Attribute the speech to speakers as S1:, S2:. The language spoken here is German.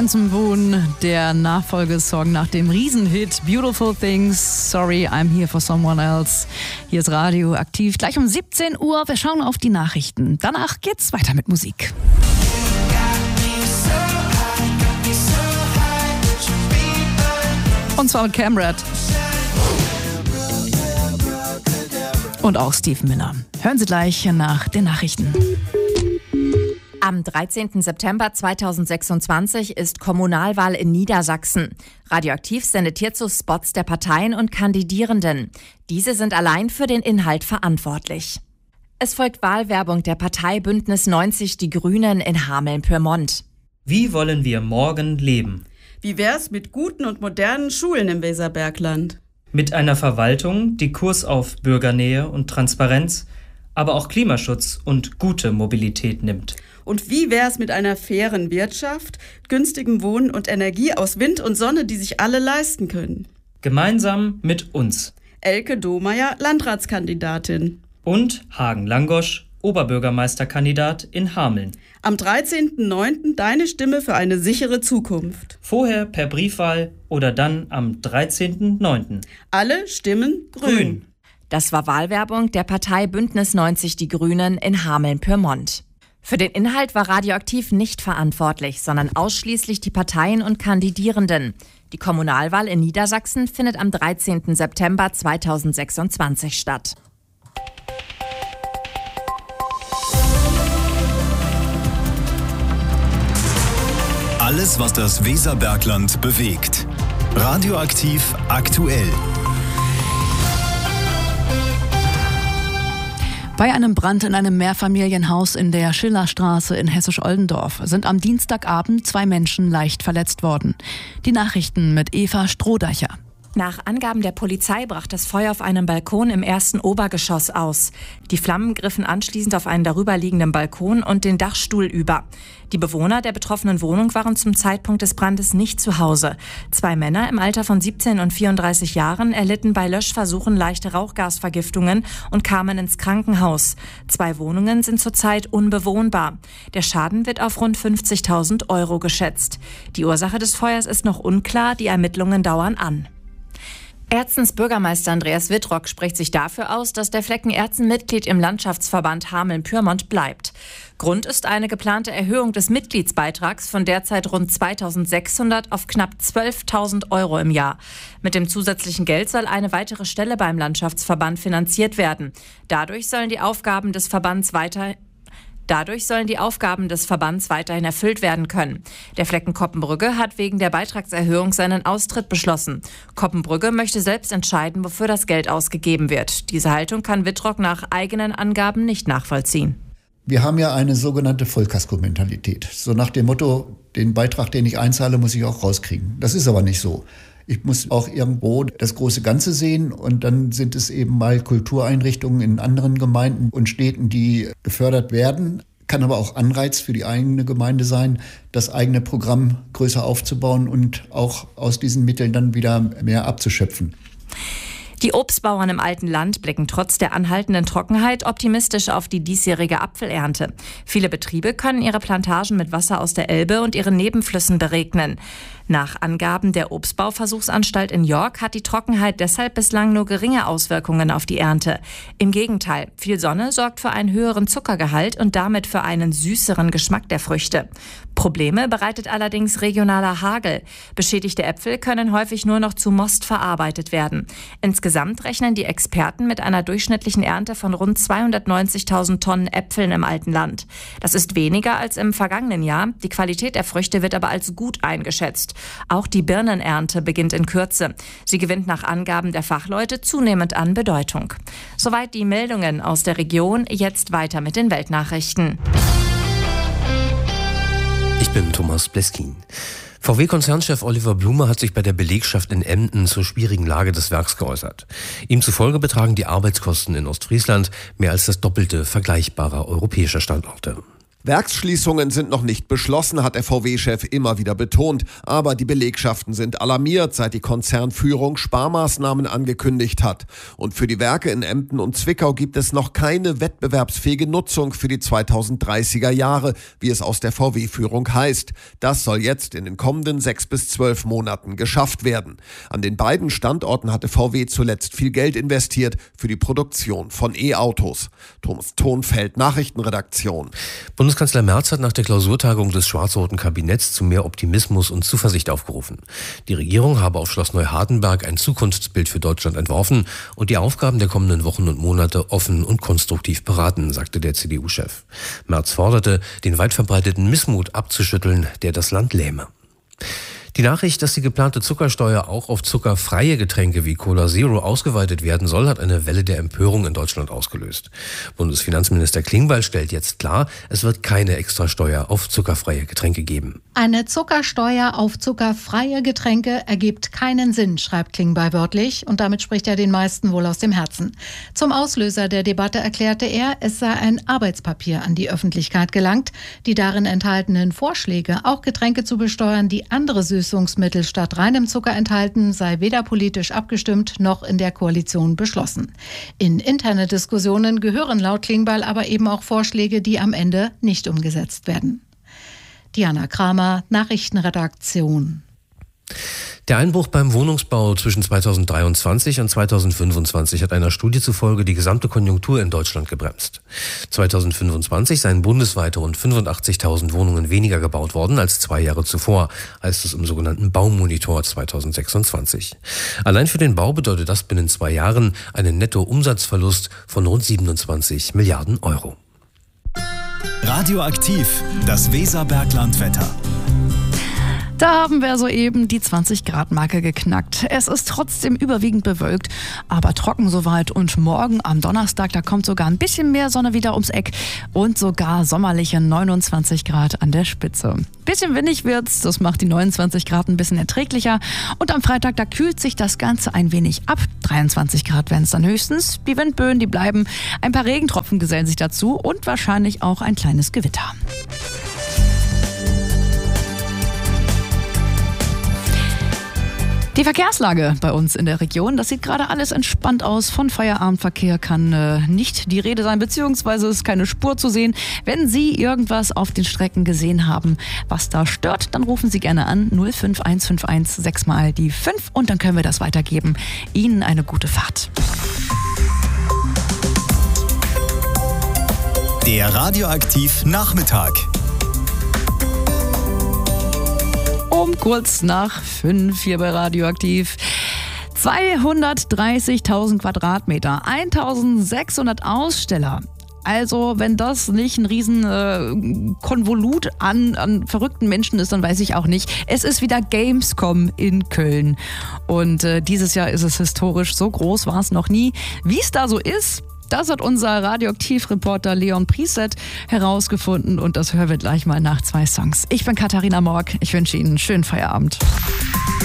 S1: Zum Wohnen, der Nachfolgesong nach dem Riesenhit Beautiful Things, Sorry, I'm Here for Someone Else. Hier ist Radio aktiv, gleich um 17 Uhr. Wir schauen auf die Nachrichten. Danach geht's weiter mit Musik. Und zwar mit Camrad. Und auch Steve Miller. Hören Sie gleich nach den Nachrichten.
S2: Am 13. September 2026 ist Kommunalwahl in Niedersachsen. Radioaktiv sendet hierzu Spots der Parteien und Kandidierenden. Diese sind allein für den Inhalt verantwortlich. Es folgt Wahlwerbung der Partei Bündnis 90 Die Grünen in Hameln-Pyrmont.
S3: Wie wollen wir morgen leben?
S4: Wie wär's mit guten und modernen Schulen im Weserbergland?
S3: Mit einer Verwaltung, die Kurs auf Bürgernähe und Transparenz, aber auch Klimaschutz und gute Mobilität nimmt.
S4: Und wie wär's mit einer fairen Wirtschaft, günstigem Wohnen und Energie aus Wind und Sonne, die sich alle leisten können?
S3: Gemeinsam mit uns.
S4: Elke Domeyer, Landratskandidatin.
S3: Und Hagen Langosch, Oberbürgermeisterkandidat in Hameln.
S4: Am 13.09. deine Stimme für eine sichere Zukunft.
S3: Vorher per Briefwahl oder dann am 13.09.
S4: Alle stimmen grün.
S2: Das war Wahlwerbung der Partei Bündnis 90 Die Grünen in Hameln-Pyrmont. Für den Inhalt war Radioaktiv nicht verantwortlich, sondern ausschließlich die Parteien und Kandidierenden. Die Kommunalwahl in Niedersachsen findet am 13. September 2026 statt.
S5: Alles, was das Weserbergland bewegt. Radioaktiv aktuell.
S1: Bei einem Brand in einem Mehrfamilienhaus in der Schillerstraße in Hessisch-Oldendorf sind am Dienstagabend 2 Menschen leicht verletzt worden. Die Nachrichten mit Eva Strohdeicher.
S2: Nach Angaben der Polizei brach das Feuer auf einem Balkon im ersten Obergeschoss aus. Die Flammen griffen anschließend auf einen darüberliegenden Balkon und den Dachstuhl über. Die Bewohner der betroffenen Wohnung waren zum Zeitpunkt des Brandes nicht zu Hause. 2 Männer im Alter von 17 und 34 Jahren erlitten bei Löschversuchen leichte Rauchgasvergiftungen und kamen ins Krankenhaus. 2 Wohnungen sind zurzeit unbewohnbar. Der Schaden wird auf rund 50.000 € geschätzt. Die Ursache des Feuers ist noch unklar, die Ermittlungen dauern an. Erzens Bürgermeister Andreas Wittrock spricht sich dafür aus, dass der Flecken Erzen Mitglied im Landschaftsverband Hameln-Pyrmont bleibt. Grund ist eine geplante Erhöhung des Mitgliedsbeitrags von derzeit rund 2.600 auf knapp 12.000 € im Jahr. Mit dem zusätzlichen Geld soll eine weitere Stelle beim Landschaftsverband finanziert werden. Dadurch sollen die Aufgaben des Verbands weiterhin erfüllt werden können. Der Flecken Koppenbrügge hat wegen der Beitragserhöhung seinen Austritt beschlossen. Koppenbrügge möchte selbst entscheiden, wofür das Geld ausgegeben wird. Diese Haltung kann Wittrock nach eigenen Angaben nicht nachvollziehen.
S6: Wir haben ja eine sogenannte Vollkasko-Mentalität. So nach dem Motto, den Beitrag, den ich einzahle, muss ich auch rauskriegen. Das ist aber nicht so. Ich muss auch irgendwo das große Ganze sehen und dann sind es eben mal Kultureinrichtungen in anderen Gemeinden und Städten, die gefördert werden. Kann aber auch Anreiz für die eigene Gemeinde sein, das eigene Programm größer aufzubauen und auch aus diesen Mitteln dann wieder mehr abzuschöpfen.
S2: Die Obstbauern im alten Land blicken trotz der anhaltenden Trockenheit optimistisch auf die diesjährige Apfelernte. Viele Betriebe können ihre Plantagen mit Wasser aus der Elbe und ihren Nebenflüssen beregnen. Nach Angaben der Obstbauversuchsanstalt in York hat die Trockenheit deshalb bislang nur geringe Auswirkungen auf die Ernte. Im Gegenteil, viel Sonne sorgt für einen höheren Zuckergehalt und damit für einen süßeren Geschmack der Früchte. Probleme bereitet allerdings regionaler Hagel. Beschädigte Äpfel können häufig nur noch zu Most verarbeitet werden. Insgesamt rechnen die Experten mit einer durchschnittlichen Ernte von rund 290.000 Tonnen Äpfeln im alten Land. Das ist weniger als im vergangenen Jahr. Die Qualität der Früchte wird aber als gut eingeschätzt. Auch die Birnenernte beginnt in Kürze. Sie gewinnt nach Angaben der Fachleute zunehmend an Bedeutung. Soweit die Meldungen aus der Region. Jetzt weiter mit den Weltnachrichten.
S7: Ich bin Thomas Bleskin. VW-Konzernchef Oliver Blume hat sich bei der Belegschaft in Emden zur schwierigen Lage des Werks geäußert. Ihm zufolge betragen die Arbeitskosten in Ostfriesland mehr als das Doppelte vergleichbarer europäischer Standorte.
S8: Werksschließungen sind noch nicht beschlossen, hat der VW-Chef immer wieder betont. Aber die Belegschaften sind alarmiert, seit die Konzernführung Sparmaßnahmen angekündigt hat. Und für die Werke in Emden und Zwickau gibt es noch keine wettbewerbsfähige Nutzung für die 2030er Jahre, wie es aus der VW-Führung heißt. Das soll jetzt in den kommenden 6 bis 12 Monaten geschafft werden. An den beiden Standorten hatte VW zuletzt viel Geld investiert für die Produktion von E-Autos. Thomas Thonfeld, Nachrichtenredaktion.
S7: Bundeskanzler Merz hat nach der Klausurtagung des schwarz-roten Kabinetts zu mehr Optimismus und Zuversicht aufgerufen. Die Regierung habe auf Schloss Neuhardenberg ein Zukunftsbild für Deutschland entworfen und die Aufgaben der kommenden Wochen und Monate offen und konstruktiv beraten, sagte der CDU-Chef. Merz forderte, den weit verbreiteten Missmut abzuschütteln, der das Land lähme. Die Nachricht, dass die geplante Zuckersteuer auch auf zuckerfreie Getränke wie Cola Zero ausgeweitet werden soll, hat eine Welle der Empörung in Deutschland ausgelöst. Bundesfinanzminister Klingbeil stellt jetzt klar, es wird keine Extrasteuer auf zuckerfreie Getränke geben.
S9: Eine Zuckersteuer auf zuckerfreie Getränke ergibt keinen Sinn, schreibt Klingbeil wörtlich, und damit spricht er den meisten wohl aus dem Herzen. Zum Auslöser der Debatte erklärte er, es sei ein Arbeitspapier an die Öffentlichkeit gelangt. Die darin enthaltenen Vorschläge, auch Getränke zu besteuern, die andere Süßungsmittel statt reinem Zucker enthalten, sei weder politisch abgestimmt noch in der Koalition beschlossen. In interne Diskussionen gehören laut Klingbeil aber eben auch Vorschläge, die am Ende nicht umgesetzt werden. Diana Kramer, Nachrichtenredaktion.
S7: Der Einbruch beim Wohnungsbau zwischen 2023 und 2025 hat einer Studie zufolge die gesamte Konjunktur in Deutschland gebremst. 2025 seien bundesweit rund 85.000 Wohnungen weniger gebaut worden als 2 Jahre zuvor, heißt es im sogenannten Baumonitor 2026. Allein für den Bau bedeutet das binnen 2 Jahren einen Nettoumsatzverlust von rund 27 Milliarden Euro.
S5: Radioaktiv, das Weserberglandwetter.
S1: Da haben wir soeben die 20-Grad-Marke geknackt. Es ist trotzdem überwiegend bewölkt, aber trocken soweit. Und morgen am Donnerstag, da kommt sogar ein bisschen mehr Sonne wieder ums Eck und sogar sommerliche 29 Grad an der Spitze. Bisschen windig wird's, das macht die 29 Grad ein bisschen erträglicher. Und am Freitag, da kühlt sich das Ganze ein wenig ab. 23 Grad werden es dann höchstens. Die Windböen, die bleiben. Ein paar Regentropfen gesellen sich dazu und wahrscheinlich auch ein kleines Gewitter. Die Verkehrslage bei uns in der Region, das sieht gerade alles entspannt aus. Von Feierabendverkehr kann nicht die Rede sein, beziehungsweise ist keine Spur zu sehen. Wenn Sie irgendwas auf den Strecken gesehen haben, was da stört, dann rufen Sie gerne an 05151 6 mal die 5 und dann können wir das weitergeben. Ihnen eine gute Fahrt.
S5: Der Radioaktiv Nachmittag.
S1: Um kurz nach 5 hier bei Radioaktiv. 230.000 Quadratmeter, 1.600 Aussteller. Also wenn das nicht ein riesen Konvolut an verrückten Menschen ist, dann weiß ich auch nicht. Es ist wieder Gamescom in Köln. Und dieses Jahr ist es historisch, so groß war es noch nie. Wie es da so ist, das hat unser Radioaktiv-Reporter Leon Prieset herausgefunden und das hören wir gleich mal nach 2 Songs. Ich bin Katharina Morg, ich wünsche Ihnen einen schönen Feierabend.